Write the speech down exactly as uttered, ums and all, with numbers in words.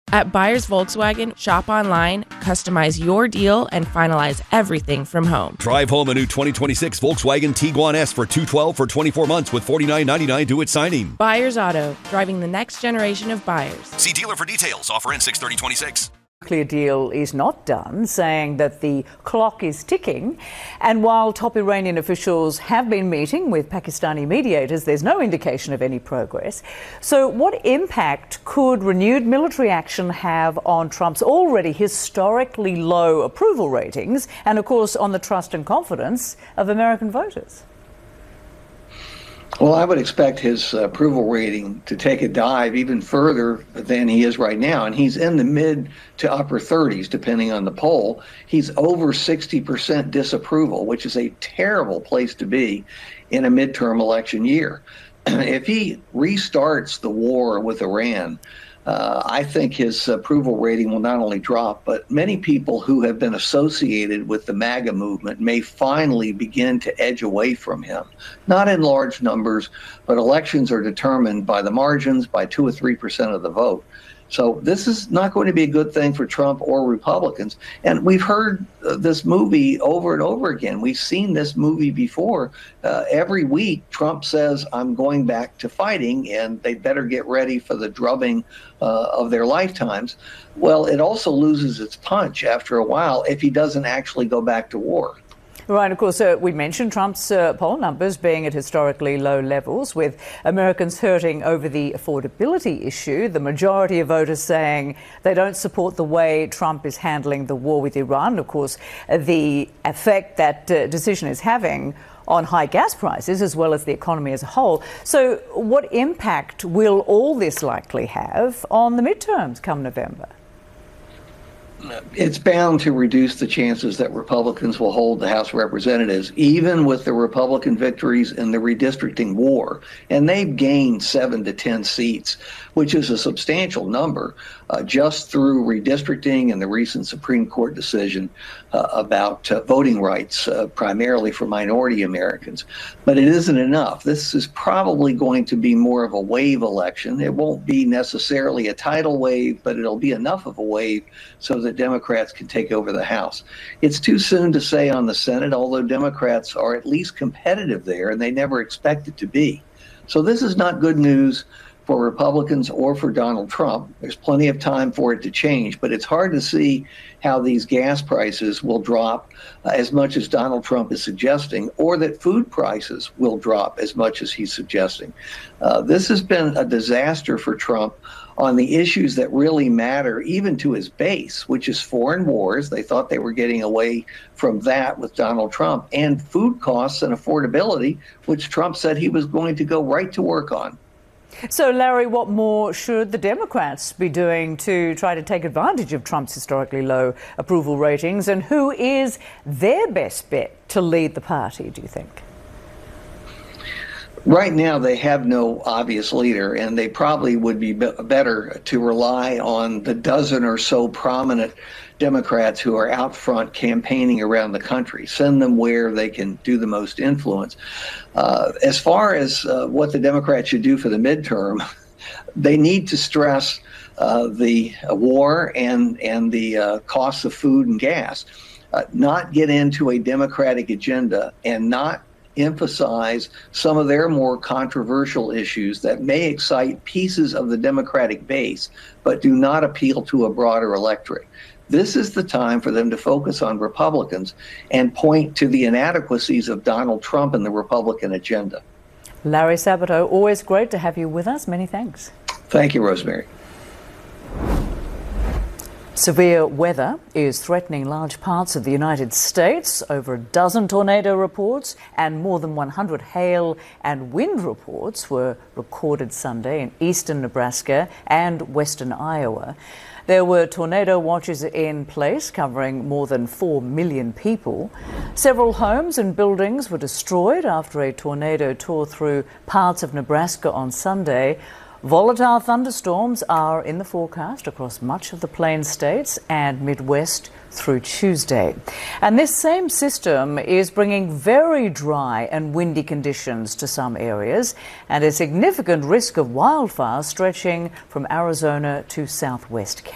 At Buyers Volkswagen, shop online, customize your deal, and finalize everything from home. Drive home a new twenty twenty-six Volkswagen Tiguan S for two hundred twelve dollars for twenty-four months with forty-nine ninety-nine due at signing. Buyers Auto, driving the next generation of buyers. See dealer for details. Offer in six thirty twenty-six. Nuclear deal is not done, saying that the clock is ticking. And while top Iranian officials have been meeting with Pakistani mediators, there's no indication of any progress. So what impact could renewed military action have on Trump's already historically low approval ratings and, of course, on the trust and confidence of American voters? Well, I would expect his approval rating to take a dive even further than he is right now. And he's in the mid to upper thirties, depending on the poll. He's over sixty percent disapproval, which is a terrible place to be in a midterm election year. If he restarts the war with Iran, Uh, I think his approval rating will not only drop, but many people who have been associated with the MAGA movement may finally begin to edge away from him. Not in large numbers, but elections are determined by the margins, by two or three percent of the vote. So this is not going to be a good thing for Trump or Republicans. And we've heard uh, this movie over and over again. We've seen this movie before. Uh, every week, Trump says, I'm going back to fighting, and they better get ready for the drubbing uh, of their lifetimes. Well, it also loses its punch after a while if he doesn't actually go back to war. Right, of course, uh, we mentioned Trump's uh, poll numbers being at historically low levels, with Americans hurting over the affordability issue. The majority of voters saying they don't support the way Trump is handling the war with Iran. Of course, uh, the effect that uh, decision is having on high gas prices as well as the economy as a whole. So what impact will all this likely have on the midterms come November? It's bound to reduce the chances that Republicans will hold the House of Representatives, even with the Republican victories in the redistricting war. And they've gained seven to ten seats, which is a substantial number, uh, just through redistricting and the recent Supreme Court decision uh, about uh, voting rights, uh, primarily for minority Americans. But it isn't enough. This is probably going to be more of a wave election. It won't be necessarily a tidal wave, but it'll be enough of a wave so that Democrats can take over the House. It's too soon to say on the Senate, although Democrats are at least competitive there, and they never expected to be. So this is not good news for Republicans or for Donald Trump. There's plenty of time for it to change, but it's hard to see how these gas prices will drop uh, as much as Donald Trump is suggesting, or that food prices will drop as much as he's suggesting. Uh, this has been a disaster for Trump on the issues that really matter, even to his base, which is foreign wars. They thought they were getting away from that with Donald Trump, and food costs and affordability, which Trump said he was going to go right to work on. So, Larry, what more should the Democrats be doing to try to take advantage of Trump's historically low approval ratings? And who is their best bet to lead the party, do you think? Right now, they have no obvious leader, and they probably would be be- better to rely on the dozen or so prominent Democrats who are out front campaigning around the country. Send them where they can do the most influence. Uh, as far as uh, what the Democrats should do for the midterm, they need to stress uh, the uh, war and, and the uh, costs of food and gas, uh, not get into a Democratic agenda, and not emphasize some of their more controversial issues that may excite pieces of the Democratic base, but do not appeal to a broader electorate. This is the time for them to focus on Republicans and point to the inadequacies of Donald Trump and the Republican agenda. Larry Sabato, always great to have you with us. Many thanks. Thank you, Rosemary. Severe weather is threatening large parts of the United States. Over a dozen tornado reports and more than one hundred hail and wind reports were recorded Sunday in eastern Nebraska and western Iowa. There were tornado watches in place covering more than four million people. Several homes and buildings were destroyed after a tornado tore through parts of Nebraska on Sunday. Volatile thunderstorms are in the forecast across much of the Plains states and Midwest through Tuesday. And this same system is bringing very dry and windy conditions to some areas and a significant risk of wildfires stretching from Arizona to southwest